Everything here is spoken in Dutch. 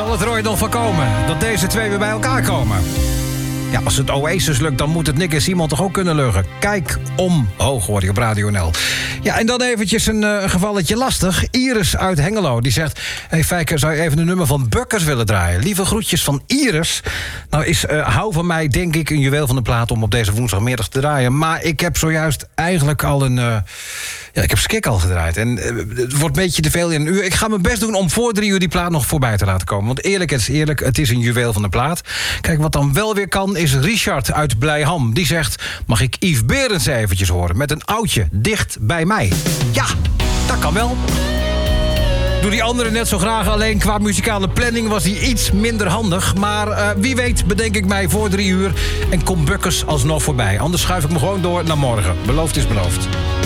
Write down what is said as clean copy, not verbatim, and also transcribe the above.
Zal het er ooit nog van komen dat deze twee weer bij elkaar komen? Ja, als het Oasis lukt, dan moet het Nick en Simon toch ook kunnen lukken. Kijk omhoog, hoor je op Radio NL. Ja, en dan eventjes een gevalletje lastig. Iris uit Hengelo, die zegt... Hey Fijke, zou je even een nummer van Bukkers willen draaien? Lieve groetjes van Iris. Nou is Hou van mij, denk ik, een juweel van de plaat... om op deze woensdagmiddag te draaien. Maar ik heb zojuist eigenlijk al een... ik heb Skik al gedraaid. En het wordt een beetje te veel in een uur. Ik ga mijn best doen om voor 3 uur die plaat nog voorbij te laten komen. Want eerlijk is eerlijk, het is een juweel van de plaat. Kijk, wat dan wel weer kan, is Richard uit Blijham. Die zegt, mag ik Yves Berends eventjes horen... met een oudje dicht bij mij? Ja, dat kan wel. Doe die andere net zo graag, alleen qua muzikale planning was die iets minder handig. Maar wie weet bedenk ik mij voor 3 uur en komt Bukkers alsnog voorbij. Anders schuif ik me gewoon door naar morgen. Beloofd is beloofd.